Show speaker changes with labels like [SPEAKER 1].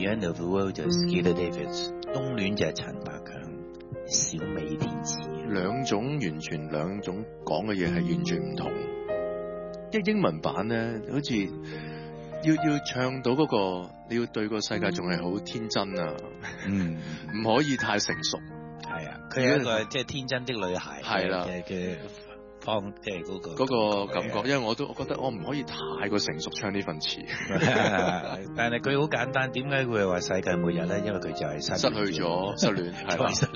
[SPEAKER 1] end of the world 就 Skeeter Davis， 冬戀就係陳百強，小美天使。
[SPEAKER 2] 兩種完全兩種講嘅嘢係完全唔同。即係英文版咧，好似要唱到嗰個，你要對個世界仲係好天真啊，唔可以太成熟。
[SPEAKER 1] 係啊，佢係一個即係天真的女孩
[SPEAKER 2] 係啦
[SPEAKER 1] 嘅方，即係嗰
[SPEAKER 2] 個感覺，因為我覺得我唔可以太過成熟唱呢份詞。
[SPEAKER 1] 但係佢好簡單，點解會話世界末日咧？因為佢就係失
[SPEAKER 2] 去咗失戀，係啦。